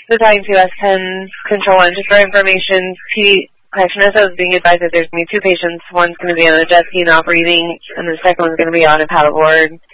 So talking to S10 Control 1, just for information, Nessa was being advised that there's going to be two patients. One's going to be on a jet ski not breathing, and the second one's going to be on a paddleboard.